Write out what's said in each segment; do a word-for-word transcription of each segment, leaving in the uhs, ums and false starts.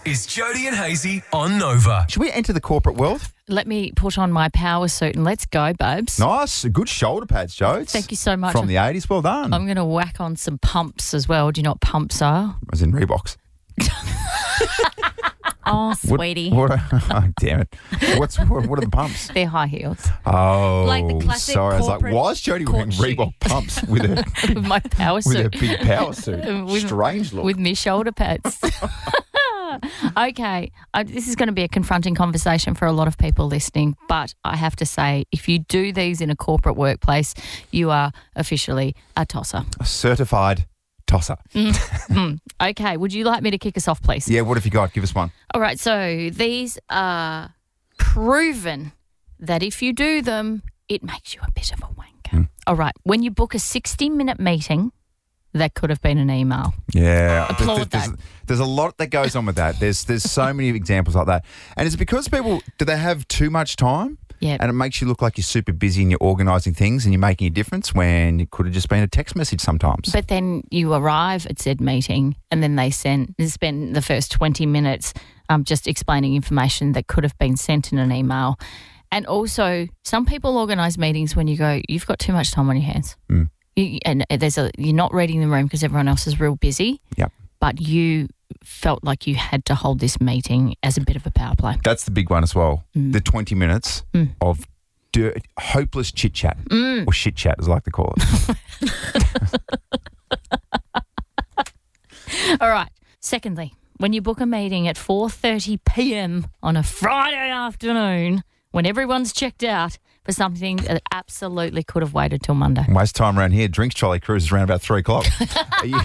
is Jody and Hazy on Nova. Should we enter the corporate world? Let me put on my power suit and let's go, babes. Nice. Good shoulder pads, Joe. Thank you so much. From the eighties. Well done. I'm going to whack on some pumps as well. Do you know what pumps are? As in Reeboks. Oh, What- sweetie. What, are, oh, damn it. What's what, what are the pumps? They're high heels. Oh, Like the classic sorry. I was like, corporate why is Jody wearing court shoe. Reebok pumps with her With my power with her suit. big power suit? With- Strange look. With me shoulder pads. Okay, I, this is going to be a confronting conversation for a lot of people listening, but I have to say, if you do these in a corporate workplace, you are officially a tosser. A certified tosser. Mm. Okay, would you like me to kick us off, please? Yeah, what have you got? Give us one. All right, so these are proven that if you do them, it makes you a bit of a wanker. All right, when you book a sixty-minute meeting, that could have been an email. Yeah. Applaud there's, that. there's, there's a lot that goes on with that. There's there's so many examples like that. And is it because people, do they have too much time? Yeah. And it makes you look like you're super busy and you're organising things and you're making a difference when it could have just been a text message sometimes. But then you arrive at said meeting and then they send they spend the first twenty minutes um, just explaining information that could have been sent in an email. And also, some people organise meetings when you go, you've got too much time on your hands. Mm. You, and there's a you're not reading the room because everyone else is real busy. Yep. But you felt like you had to hold this meeting as a bit of a power play. That's the big one as well. Mm. The twenty minutes Mm. of dirt, hopeless chit chat Mm. or shit chat, as I like to call it. All right. Secondly, when you book a meeting at four thirty p.m. on a Friday afternoon when everyone's checked out for something that absolutely could have waited till Monday. Waste time around here. Drinks trolley cruises around about three o'clock. you,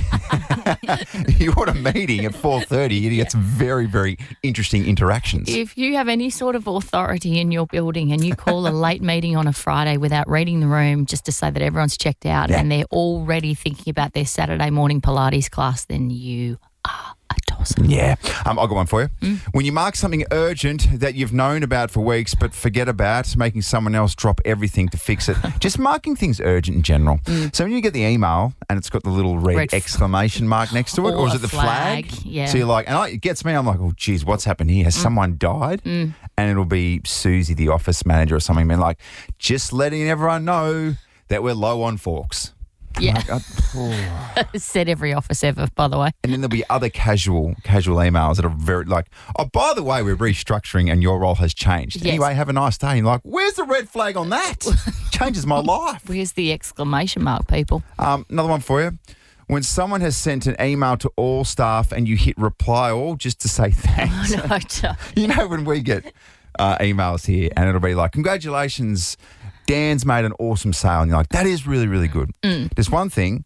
you want a meeting at four thirty, you get some very, very interesting interactions. If you have any sort of authority in your building and you call a late meeting on a Friday without reading the room just to say that everyone's checked out Yeah. and they're already thinking about their Saturday morning Pilates class, then you are a tosser. Yeah. Um, I'll got one for you. Mm. When you mark something urgent that you've known about for weeks but forget about, making someone else drop everything to fix it. Just marking things urgent in general. So when you get the email and it's got the little red, Red f- exclamation mark next to it, or, Or is a it the flag, flag? yeah. So you're like, and I, it gets me, I'm like, oh, geez, what's happened here? Has someone died? Mm. And it'll be Susie, the office manager or something, being like, just letting everyone know that we're low on forks. Yeah. Like, I- oh. Said every office ever, by the way. And then there'll be other casual casual emails that are very like, oh, by the way, we're restructuring and your role has changed. Yes. Anyway, have a nice day. And you're like, where's the red flag on that? Changes my life. Where's the exclamation mark, people? Um, another one for you. When someone has sent an email to all staff and you hit reply all just to say thanks. No, don't. You know when we get uh, emails here and it'll be like, congratulations, Dan's made an awesome sale. And you're like, that is really, really good. Mm. There's one thing.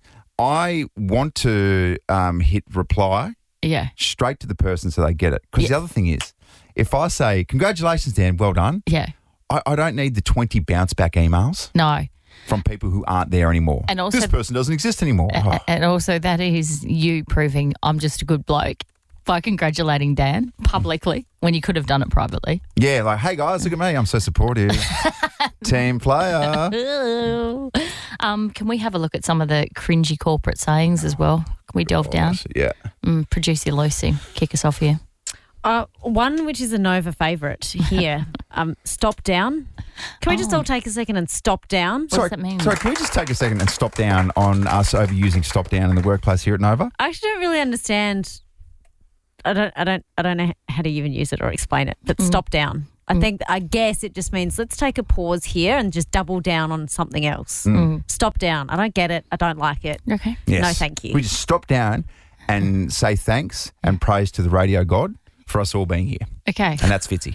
I want to um, hit reply Yeah. straight to the person so they get it. Because Yeah. the other thing is, if I say, congratulations, Dan, well done, Yeah. I, I don't need the twenty bounce back emails No. from people who aren't there anymore. And also- this person doesn't exist anymore. A- Oh. And also, that is you proving I'm just a good bloke by congratulating Dan publicly when you could have done it privately. Yeah, like, hey guys, look at me. I'm so supportive. Team player. Ooh. Um, can we have a look at some of the cringy corporate sayings as well? Can we delve down? Yeah. Mm, Producer Lucy, kick us off here. Uh, one which is a Nova favourite here. um, stop down. Can we just Oh. all take a second and stop down? What sorry, does that mean? sorry, can we just take a second and stop down on us overusing stop down in the workplace here at Nova? I actually don't really understand. I don't. I don't. I don't know how to even use it or explain it. But Mm. stop down. I think. I guess it just means let's take a pause here and just double down on something else. Mm. Stop down. I don't get it. I don't like it. Okay. Yes. No, thank you. We just stop down and say thanks and praise to the radio god for us all being here. Okay. And that's Fitzy.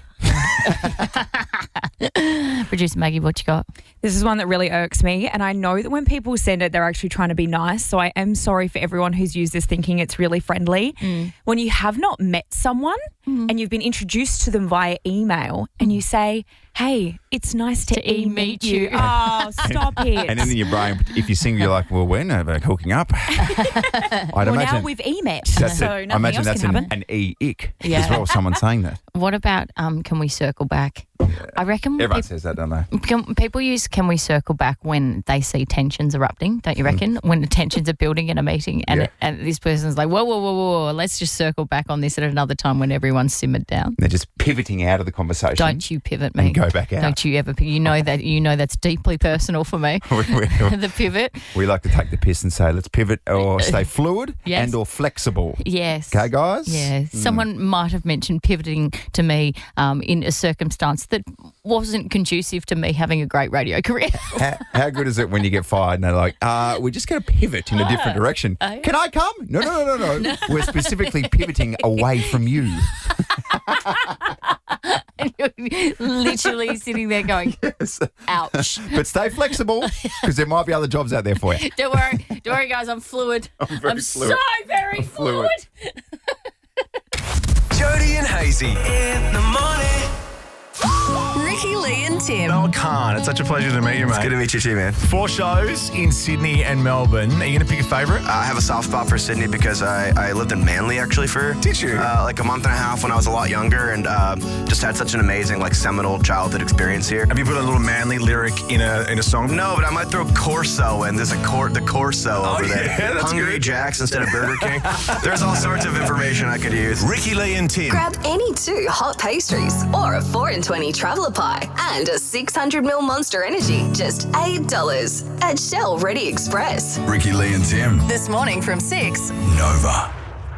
Producer Maggie, what you got? This is one that really irks me, and I know that when people send it, they're actually trying to be nice, so I am sorry for everyone who's used this thinking it's really friendly. Mm. When you have not met someone Mm. and you've been introduced to them via email and you say, hey, it's nice to, To e-meet e-meet you. you. Oh, stop it. And then in your brain, if you sing, you're like, well, we're never hooking up. I'd well, imagine now we've e-met, that's so it. nothing I imagine else that's can an, happen. an e-ick Yeah. as well, someone saying that. What about, um, can we circle back? I reckon Everyone peop- says that, don't they? can, people use "can we circle back" when they see tensions erupting, don't you reckon? When the tensions are building in a meeting and, Yeah. and this person's like, whoa, whoa, whoa, whoa, whoa, let's just circle back on this at another time when everyone's simmered down. They're just pivoting out of the conversation. Don't you pivot me. And go back out. Don't you ever, you know that, you know that's deeply personal for me. we, we, The pivot. we like to take the piss and say, let's pivot or stay fluid Yes. and or flexible. Yes. Okay, guys? Yeah. Someone might have mentioned pivoting to me um, in a circumstance that wasn't conducive to me having a great radio career. How, how good is it when you get fired and they're like, uh, we're just going to pivot in a different direction. Oh, yeah. Can I come? No, no, no, no, no. We're specifically pivoting away from you. And you're literally sitting there going, ouch. But stay flexible because there might be other jobs out there for you. Don't worry. Don't worry, guys. I'm fluid. I'm very fluid. so very fluid. fluid. Jody and Hazy in the morning. Ricky, Lee and Tim. Noel Khan, it's such a pleasure to meet you, mate. Good to meet you too, man. Four shows in Sydney and Melbourne. Are you going to pick a favourite? I have a soft spot for Sydney because I, I lived in Manly actually for Did you? Uh, like a month and a half when I was a lot younger, and uh, just had such an amazing like seminal childhood experience here. Have you put a little Manly lyric in a in a song? No, but I might throw Corso in. There's a cor- the Corso Oh, over there. yeah, that's Hungry good. Jacks instead of Burger King. There's all sorts of information I could use. Ricky, Lee and Tim. Grab any two hot pastries or a four in twenty traveller pie and a six hundred ml Monster Energy, just eight dollars at Shell Ready Express. Ricky, Lee and Tim. This morning from six. Nova.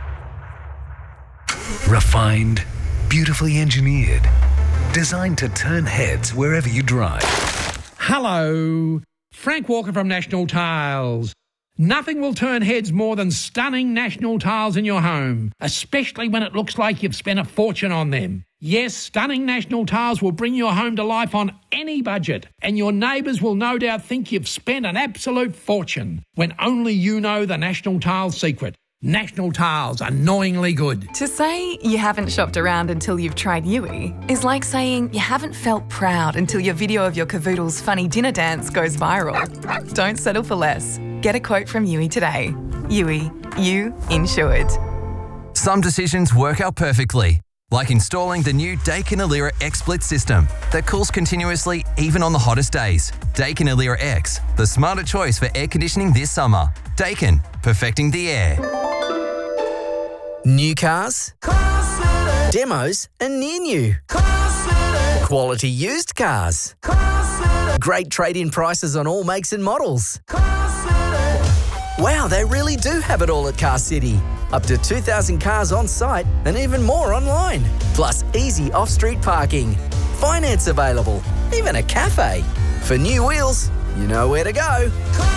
Refined, beautifully engineered, designed to turn heads wherever you drive. Hello, Frank Walker from National Tiles. Nothing will turn heads more than stunning National Tiles in your home, especially when it looks like you've spent a fortune on them. Yes, stunning National Tiles will bring your home to life on any budget, and your neighbours will no doubt think you've spent an absolute fortune, when only you know the National Tiles secret. National Tiles, annoyingly good. To say you haven't shopped around until you've tried Yui is like saying you haven't felt proud until your video of your cavoodle's funny dinner dance goes viral. Don't settle for less. Get a quote from Yui today. Yui, you insured. Some decisions work out perfectly, like installing the new Daikin Alira X-Split system that cools continuously even on the hottest days. Daikin Alira X, the smarter choice for air conditioning this summer. Daikin, perfecting the air. New cars, demos and near new, quality used cars, great trade-in prices on all makes and models. Wow, they really do have it all at Car City. Up to two thousand cars on site and even more online. Plus easy off-street parking, finance available, even a cafe. For new wheels, you know where to go.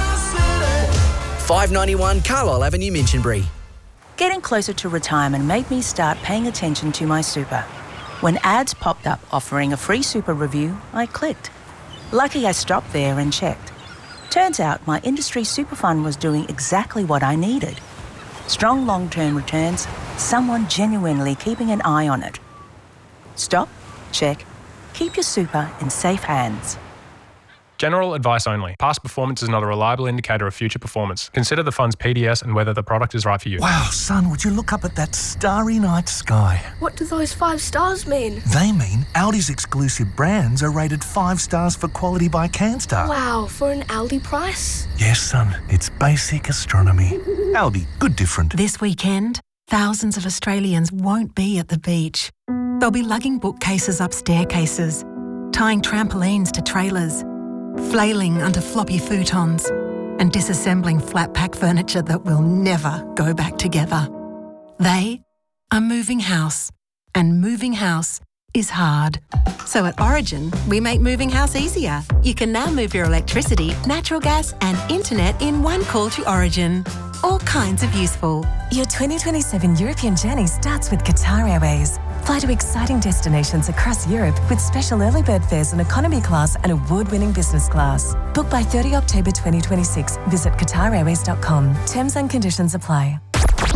five ninety-one Carlisle Avenue, Minchinbury. Getting closer to retirement made me start paying attention to my super. When ads popped up offering a free super review, I clicked. Lucky I stopped there and checked. Turns out my industry super fund was doing exactly what I needed. Strong long-term returns, someone genuinely keeping an eye on it. Stop, check, keep your super in safe hands. General advice only. Past performance is not a reliable indicator of future performance. Consider the fund's P D S and whether the product is right for you. Wow, son, would you look up at that starry night sky? What do those five stars mean? They mean Aldi's exclusive brands are rated five stars for quality by CanStar. Wow, for an Aldi price? Yes, son, it's basic astronomy. Aldi, good different. This weekend, thousands of Australians won't be at the beach. They'll be lugging bookcases up staircases, tying trampolines to trailers, flailing under floppy futons, and disassembling flat-pack furniture that will never go back together. They are moving house, and moving house is hard. So at Origin, we make moving house easier. You can now move your electricity, natural gas, and internet in one call to Origin. All kinds of useful. Your twenty twenty-seven European journey starts with Qatar Airways. Fly to exciting destinations across Europe with special early bird fares in economy class and award-winning business class. Book by thirtieth October twenty twenty-six. Visit qatar airways dot com. Terms and conditions apply.